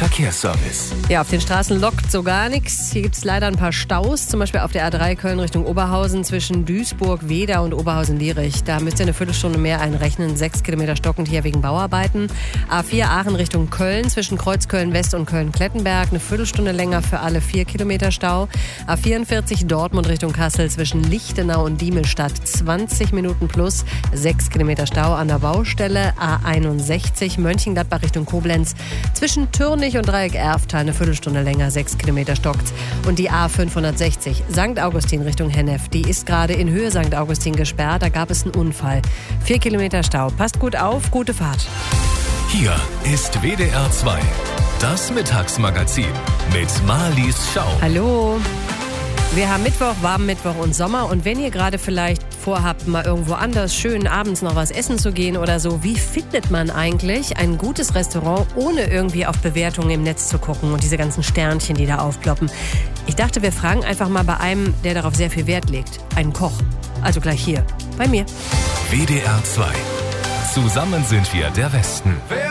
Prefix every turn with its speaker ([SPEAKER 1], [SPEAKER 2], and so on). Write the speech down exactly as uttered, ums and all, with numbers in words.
[SPEAKER 1] Verkehrsservice.
[SPEAKER 2] Ja, auf den Straßen lockt so gar nichts. Hier gibt es leider ein paar Staus, zum Beispiel auf der A drei Köln Richtung Oberhausen zwischen Duisburg, Weeda und Oberhausen-Lierich. Da müsst ihr eine Viertelstunde mehr einrechnen, sechs Kilometer stockend hier wegen Bauarbeiten. A vier Aachen Richtung Köln zwischen Kreuzköln West und Köln-Klettenberg, eine Viertelstunde länger für alle vier Kilometer Stau. A vierundvierzig Dortmund Richtung Kassel zwischen Lichtenau und Diemelstadt, zwanzig Minuten plus, sechs Kilometer Stau an der Baustelle. A einundsechzig Mönchengladbach Richtung Koblenz zwischen Türnich und Dreieck Erftal, eine Viertelstunde länger, sechs Kilometer stockt. Und die A fünfhundertsechzig Sankt Augustin Richtung Hennef, die ist gerade in Höhe Sankt Augustin gesperrt, da gab es einen Unfall. Vier Kilometer Stau. Passt gut auf, gute Fahrt.
[SPEAKER 1] Hier ist W D R zwei, das Mittagsmagazin mit Marlies Schau.
[SPEAKER 2] Hallo. Wir haben Mittwoch, warmen Mittwoch und Sommer. Und wenn ihr gerade vielleicht vorhabt, mal irgendwo anders schön abends noch was essen zu gehen oder so, wie findet man eigentlich ein gutes Restaurant, ohne irgendwie auf Bewertungen im Netz zu gucken und diese ganzen Sternchen, die da aufploppen? Ich dachte, wir fragen einfach mal bei einem, der darauf sehr viel Wert legt. Einen Koch. Also gleich hier, bei mir.
[SPEAKER 1] W D R zwei. Zusammen sind wir der Westen.